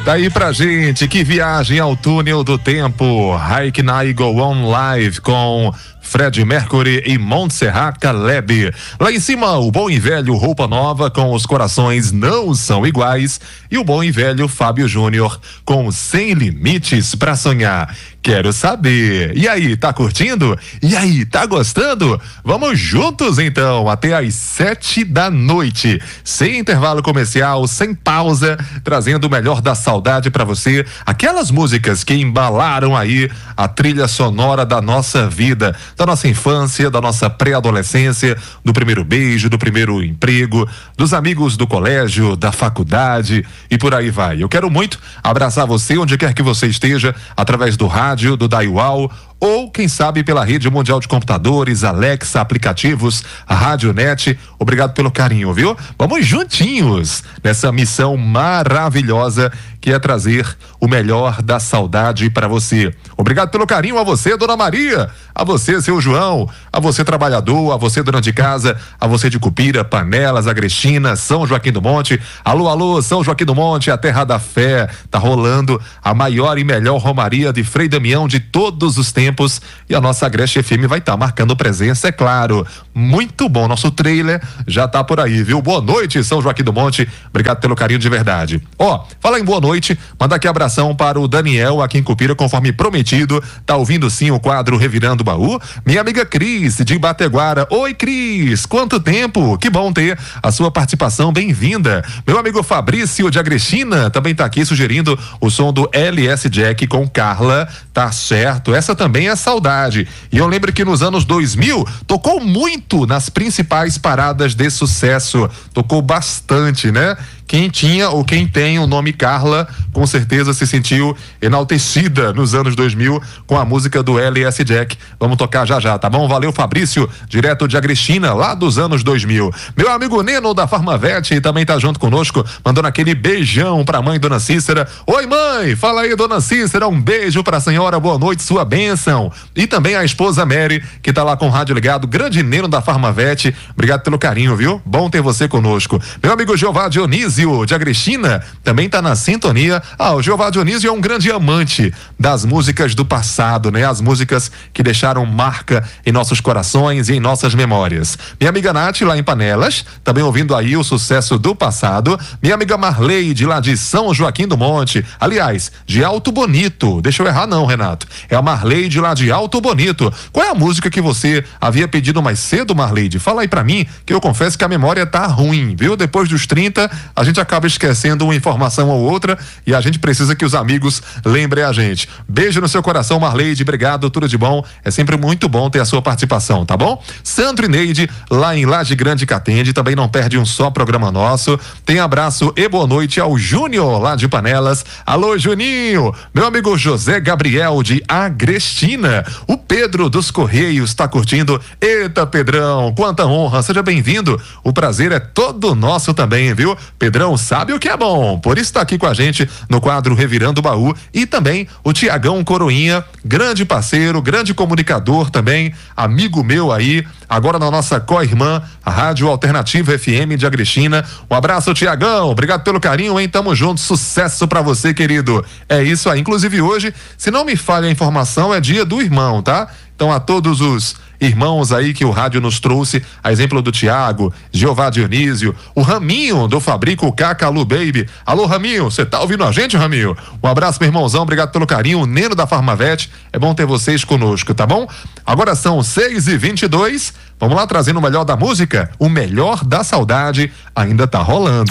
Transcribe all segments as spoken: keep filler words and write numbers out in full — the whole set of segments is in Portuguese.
Tá aí pra gente, que viagem ao túnel do tempo. Hike Night Go On Live com Fred Mercury e Montserrat Caleb. Lá em cima, o bom e velho Roupa Nova com Os Corações Não São Iguais e o bom e velho Fábio Júnior com Sem Limites pra Sonhar. Quero saber. E aí, tá curtindo? E aí, tá gostando? Vamos juntos então, até às sete da noite. Sem intervalo comercial, sem pausa, trazendo o melhor da saudade pra você. Aquelas músicas que embalaram aí a trilha sonora da nossa vida, da nossa infância, da nossa pré-adolescência, do primeiro beijo, do primeiro emprego, dos amigos do colégio, da faculdade e por aí vai. Eu quero muito abraçar você onde quer que você esteja, através do rádio, do Daiual, ou quem sabe pela rede mundial de computadores, Alexa, aplicativos, a Radionet. Obrigado pelo carinho, viu? Vamos juntinhos nessa missão maravilhosa que é trazer o melhor da saudade para você. Obrigado pelo carinho a você, Dona Maria, a você, seu João, a você, trabalhador, a você, dona de casa, a você de Cupira, Panelas, Agrestina, São Joaquim do Monte. Alô, alô, São Joaquim do Monte, a terra da fé. Tá rolando a maior e melhor romaria de Frei Damião de todos os tempos, e a nossa Agreste F M vai estar tá marcando presença, é claro. Muito bom, nosso trailer já tá por aí, viu? Boa noite, São Joaquim do Monte, obrigado pelo carinho de verdade. Ó, fala em boa noite, manda aqui abração para o Daniel aqui em Cupira, conforme prometido, tá ouvindo sim o quadro Revirando o Baú. Minha amiga Cris de Bateguara. Oi, Cris, quanto tempo, que bom ter a sua participação, bem-vinda. Meu amigo Fabrício de Agrestina também tá aqui sugerindo o som do L S Jack com Carla, tá certo, essa também é saudade. E eu lembro que nos anos dois mil tocou muito nas principais paradas de sucesso, tocou bastante, né? Quem tinha ou quem tem o nome Carla, com certeza se sentiu enaltecida nos anos dois mil com a música do L S Jack. Vamos tocar já já, tá bom? Valeu, Fabrício, direto de Agrestina, lá dos anos dois mil. Meu amigo Neno da Farmavete também tá junto conosco, mandando aquele beijão pra mãe, Dona Cícera. Oi, mãe! Fala aí, Dona Cícera, um beijo pra senhora, boa noite, sua bênção. E também a esposa Mary, que tá lá com o rádio ligado, grande Neno da Farmavete. Obrigado pelo carinho, viu? Bom ter você conosco. Meu amigo Jeová Dionísio de Agrestina também tá na sintonia. Ah, o Jeová Dionísio é um grande amante das músicas do passado, né? As músicas que deixaram marca em nossos corações e em nossas memórias. Minha amiga Nath, lá em Panelas, também ouvindo aí o sucesso do passado. Minha amiga Marley, de lá de São Joaquim do Monte, aliás, de Alto Bonito. Deixa eu errar não, Renato. É a Marley de lá de Alto Bonito. Qual é a música que você havia pedido mais cedo, Marley? Fala aí pra mim, que eu confesso que a memória tá ruim, viu? Depois dos trinta, a gente acaba esquecendo uma informação ou outra e a gente precisa que os amigos lembrem a gente. Beijo no seu coração, Marleide, obrigado, tudo de bom. É sempre muito bom ter a sua participação, tá bom? Sandro e Neide, lá em Laje Grande Catende, também não perde um só programa nosso. Tem abraço e boa noite ao Júnior, lá de Panelas. Alô, Juninho! Meu amigo José Gabriel, de Agrestina. O Pedro dos Correios tá curtindo. Eita, Pedrão, quanta honra, seja bem-vindo. O prazer é todo nosso também, viu? Pedrão sabe o que é bom, por isso tá aqui com a gente no quadro Revirando o Baú. E também o Tiagão Coroinha, grande parceiro, grande comunicador também, amigo meu aí, agora na nossa co-irmã, a Rádio Alternativa F M de Agrestina. Um abraço, Tiagão, obrigado pelo carinho, hein? Tamo junto, sucesso pra você, querido. É isso aí, inclusive hoje, se não me falha a informação, é dia do irmão, tá? Então a todos os irmãos aí que o rádio nos trouxe, a exemplo do Tiago, Jeová Dionísio, o Raminho do Fabrico Cacalu Baby. Alô, Raminho, você tá ouvindo a gente, Raminho? Um abraço, meu irmãozão, obrigado pelo carinho. O Neno da Farmavete, é bom ter vocês conosco, tá bom? Agora são seis e vinte e dois, vamos lá trazendo o melhor da música, o melhor da saudade ainda tá rolando.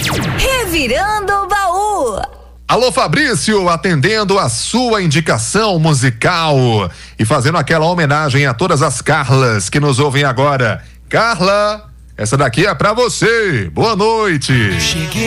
Revirando o Baú. Alô, Fabrício, atendendo a sua indicação musical e fazendo aquela homenagem a todas as Carlas que nos ouvem agora. Carla, essa daqui é pra você. Boa noite. Cheguei